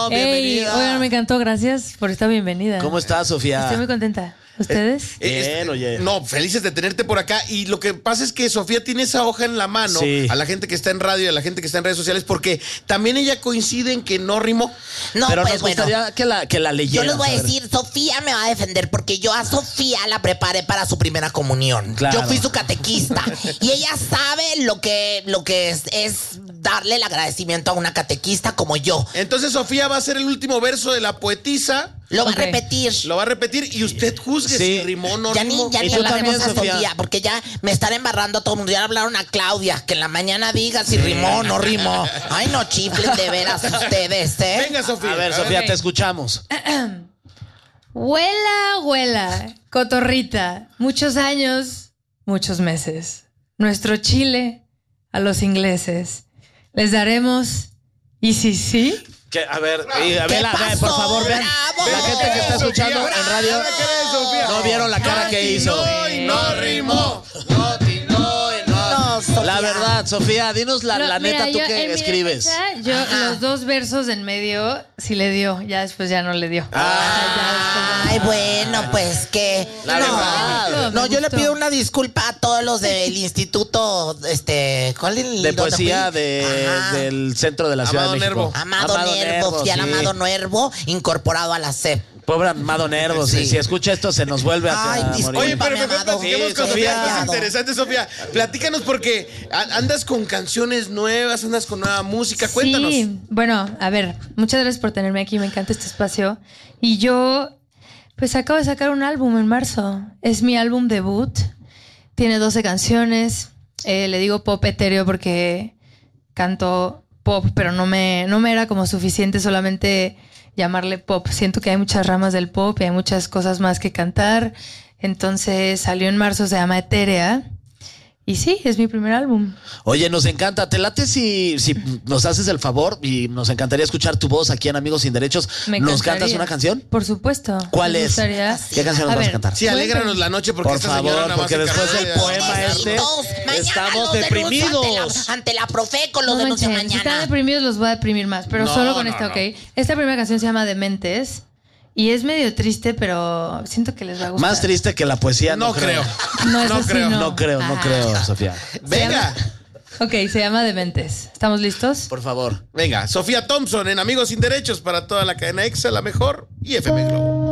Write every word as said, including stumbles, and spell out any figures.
Limón, bienvenida. Hey, oigan, me encantó, gracias por esta bienvenida. ¿Cómo estás, Sofía? Estoy muy contenta. ¿Ustedes? Eh, Bien, oye. No, felices de tenerte por acá. Y lo que pasa es que Sofía tiene esa hoja en la mano, sí, a la gente que está en radio y a la gente que está en redes sociales, porque también ella coincide en que no rimó. No, pero pues nos bueno, gustaría que la, que la leyeras. yo les voy a ver. decir, Sofía me va a defender porque yo a Sofía la preparé para su primera comunión. Claro. Yo fui su catequista y ella sabe lo que, lo que es, es darle el agradecimiento a una catequista como yo. Entonces Sofía va a ser el último verso de la poetisa. Lo va Ok. a repetir. Lo va a repetir y usted juzgue Sí. si rimó o no Ya ni, rimó. ya Y ni tú la también, vemos a Sofía. Sofía, porque ya me están embarrando a todo el mundo. Ya hablaron a Claudia, que en la mañana diga si rimó o no rimó. Ay, no chiflen de veras ustedes, ¿eh? Venga, Sofía. A ver, A Sofía, Ok. te escuchamos. Huela, huela, cotorrita. Muchos años, muchos meses. Nuestro Chile a los ingleses. Les daremos. ¿Y si sí? Que, a ver, y, a ¿Qué ver, a ver, por pasó? favor, vean. ¡Bravo! La gente que está escuchando Sofía, en radio bravo. Sofía. no vieron la cara que hizo. No, y no rimó. No atinó y no. No, Sofía. La verdad, Sofía, dinos la, No, la mira, neta, tú yo- que en mi escribes. defensa, yo Ajá. los dos versos en medio sí le dio, ya después ya no le dio. Ay, bueno, pues que. La no, verdad. no, Me yo le gustó. pido una disculpa a todos los del instituto, este, ¿cuál es el De dónde poesía fui? de, Ajá. del centro de la Ciudad Amado de México. Nervo. Amado, Nervo, fui al sí. Amado Nervo, incorporado a la C E P. Pobre Amado Nervo, si, Sí. si escucha esto se nos vuelve a, Ay, a morir. disculpa. Oye, pero mejor amado. platiquemos Sí, con Sofía. Sofía. Cosas interesantes, Sofía. Platícanos porque a- andas con canciones nuevas, andas con nueva música. Cuéntanos. Sí, bueno, a ver, muchas gracias por tenerme aquí, me encanta este espacio. Y yo, pues acabo de sacar un álbum en marzo. Es mi álbum debut. Tiene doce canciones. Eh, le digo pop etéreo porque canto pop, pero no me, no me era como suficiente solamente llamarle pop. Siento que hay muchas ramas del pop y hay muchas cosas más que cantar. Entonces salió en marzo, se llama Etérea. Y sí, es mi primer álbum. Oye, nos encanta. ¿Te late si, si nos haces el favor? Y nos encantaría escuchar tu voz aquí en Amigos Sin Derechos. Me ¿Nos encantaría. cantas una canción? Por supuesto. ¿Cuál Me es? gustaría. ¿Qué canción nos A vas a ver, cantar? Sí, alégranos la noche porque Por esta favor, señora nada más porque se después encarga del de- poema este, Mañana estamos los denuncio deprimidos. Ante la, ante la Profeco los No denuncia manchen, si están mañana. deprimidos los voy a deprimir más, pero No, solo con no, esta, no. ¿ok? Esta primera canción se llama Dementes y es medio triste, pero siento que les va a gustar. Más triste que la poesía, no, No creo. No es No así, creo. no. No creo, no Ah. creo, Sofía. Venga. Ok, se llama Dementes. ¿Estamos listos? Por favor. Venga, Sofía Thompson en Amigos Sin Derechos para toda la cadena EXA, la mejor, y F M Globo.